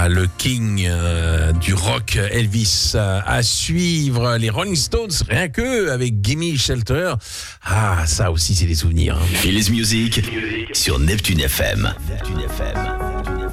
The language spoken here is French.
Ah, le king du rock Elvis à suivre. Les Rolling Stones, rien que avec Gimme Shelter. Ah, ça aussi, c'est des souvenirs. Feel Music sur Neptune FM. Neptune FM.